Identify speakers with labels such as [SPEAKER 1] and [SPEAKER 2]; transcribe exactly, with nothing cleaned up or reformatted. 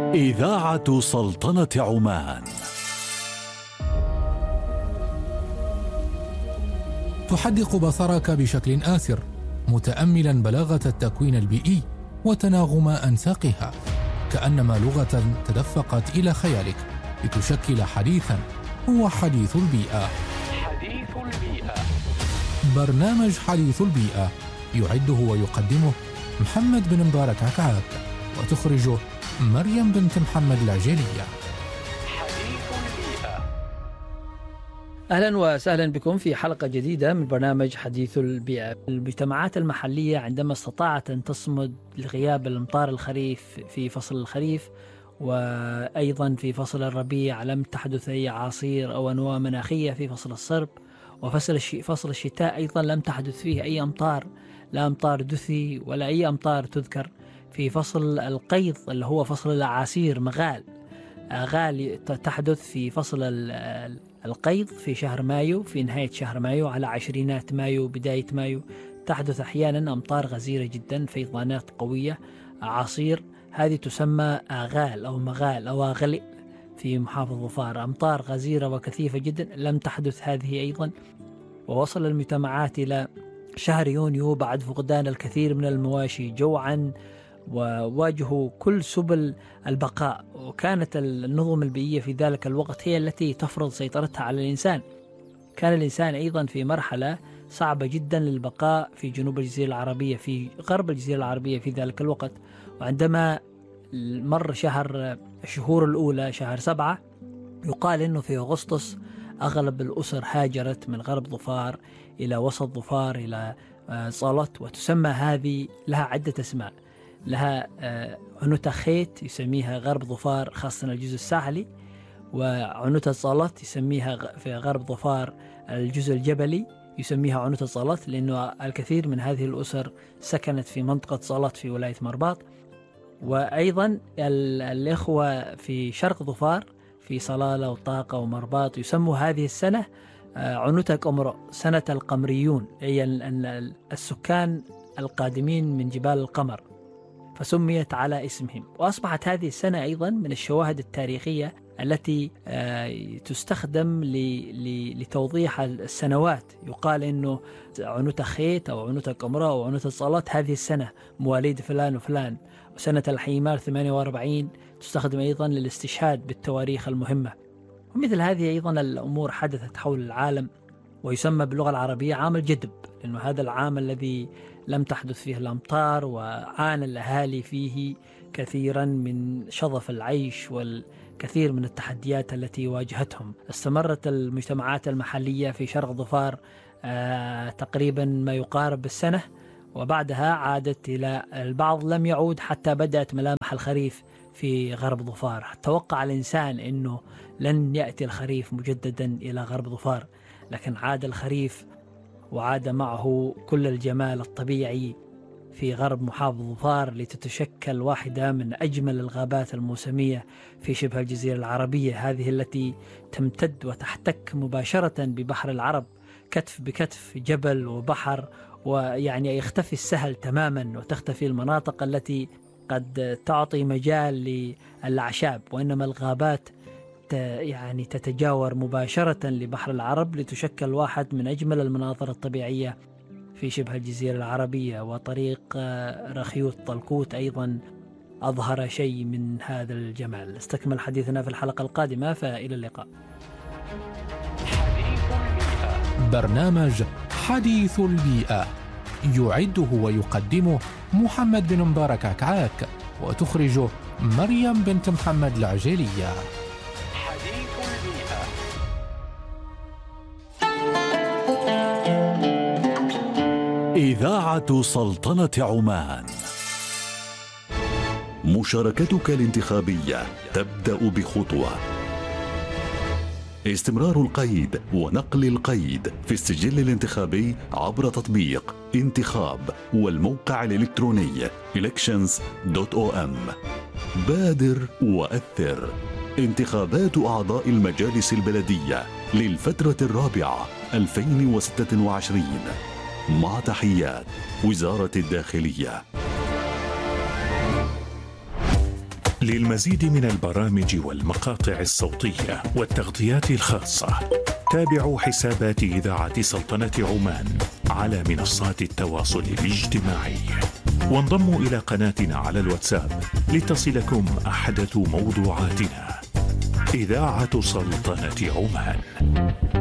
[SPEAKER 1] إذاعة سلطنة عمان.
[SPEAKER 2] تحدق بصرك بشكل آثر متأملا بلاغة التكوين البيئي وتناغم أنساقها، كأنما لغة تدفقت إلى خيالك لتشكل حديثا هو حديث البيئة.
[SPEAKER 3] حديث البيئة،
[SPEAKER 2] برنامج حديث البيئة يعده ويقدمه محمد بن مبارك عكعاك، وتخرجه مريم بنت محمد العجيلية.
[SPEAKER 3] حديث البيئة.
[SPEAKER 4] أهلا وسهلا بكم في حلقة جديدة من برنامج حديث البيئة. المجتمعات المحلية عندما استطاعت أن تصمد لغياب الأمطار الخريف في فصل الخريف، وأيضا في فصل الربيع لم تحدث أي أعاصير أو أنواع مناخية في فصل الصرب، وفصل فصل الشتاء أيضا لم تحدث فيه أي أمطار، لا أمطار دثي ولا أي أمطار تذكر. في فصل القيض اللي هو فصل الأعاصير مغال غال تحدث في فصل القيض في شهر مايو، في نهاية شهر مايو على عشرينات مايو بداية مايو تحدث أحيانا أمطار غزيرة جدا، فيضانات قوية، أعاصير، هذه تسمى آغال أو مغال أو أغلئ في محافظة ظفار. أمطار غزيرة وكثيفة جدا لم تحدث هذه أيضا. ووصل المجتمعات إلى شهر يونيو بعد فقدان الكثير من المواشي جوعا، وواجهوا كل سبل البقاء، وكانت النظم البيئية في ذلك الوقت هي التي تفرض سيطرتها على الإنسان. كان الإنسان أيضا في مرحلة صعبة جدا للبقاء في جنوب الجزيرة العربية، في غرب الجزيرة العربية في ذلك الوقت. وعندما مر شهر الشهور الأولى شهر سبعة، يقال أنه في أغسطس أغلب الأسر هاجرت من غرب ظفار إلى وسط ظفار إلى صالت، وتسمى هذه لها عدة أسماء. لها عنوتة خيت يسميها غرب ظفار خاصة الجزء الساحلي، وعنوتة صالت يسميها في غرب ظفار الجزء الجبلي يسميها عنوتة صالت، لأنه الكثير من هذه الأسر سكنت في منطقة صالت في ولاية مرباط. وأيضا الإخوة في شرق ظفار في صلالة وطاقة ومرباط يسموا هذه السنة عنوتة قمر، سنة القمريون، أي السكان القادمين من جبال القمر، فسميت على اسمهم. وأصبحت هذه السنة أيضا من الشواهد التاريخية التي تستخدم لتوضيح السنوات. يقال أنه عنوتة خيت أو عنوتة قمرة أو عنوتة صالات هذه السنة مواليد فلان وفلان. وسنة الحيمار ثمانية وأربعين تستخدم أيضا للاستشهاد بالتواريخ المهمة. ومثل هذه أيضا الأمور حدثت حول العالم، ويسمى باللغة العربية عام الجدب، لأنه هذا العام الذي لم تحدث فيه الأمطار، وعانى الأهالي فيه كثيرا من شظف العيش والكثير من التحديات التي واجهتهم. استمرت المجتمعات المحلية في شرق ظفار آه تقريبا ما يقارب السنة، وبعدها عادت إلى البعض لم يعود حتى بدأت ملامح الخريف في غرب ظفار. توقع الإنسان أنه لن يأتي الخريف مجددا إلى غرب ظفار، لكن عاد الخريف وعاد معه كل الجمال الطبيعي في غرب محافظة ظفار، لتتشكل واحدة من أجمل الغابات الموسمية في شبه الجزيرة العربية، هذه التي تمتد وتحتك مباشرة ببحر العرب كتف بكتف، جبل وبحر، ويعني يختفي السهل تماما وتختفي المناطق التي قد تعطي مجال للأعشاب، وإنما الغابات يعني تتجاور مباشرة لبحر العرب لتشكل واحد من أجمل المناظر الطبيعية في شبه الجزيرة العربية. وطريق رخيوط طلقوت أيضا أظهر شيء من هذا الجمال. استكمل حديثنا في الحلقة القادمة، فإلى اللقاء.
[SPEAKER 3] حديث البيئة.
[SPEAKER 2] برنامج حديث البيئة يعده ويقدمه محمد بن مبارك عكعاك، وتخرجه مريم بنت محمد العجيلية.
[SPEAKER 3] حديث البيئة.
[SPEAKER 1] إذاعة سلطنة عمان. مشاركتك الانتخابية تبدأ بخطوة. استمرار القيد ونقل القيد في السجل الانتخابي عبر تطبيق انتخاب والموقع الإلكتروني elections دوت أو إم. بادر وأثر. انتخابات أعضاء المجالس البلدية للفترة الرابعة ألفين وستة وعشرين، مع تحيات وزارة الداخلية.
[SPEAKER 5] للمزيد من البرامج والمقاطع الصوتية والتغطيات الخاصة تابعوا حسابات إذاعة سلطنة عمان على منصات التواصل الاجتماعي، وانضموا إلى قناتنا على الواتساب لتصلكم أحدث موضوعاتنا. إذاعة سلطنة عمان.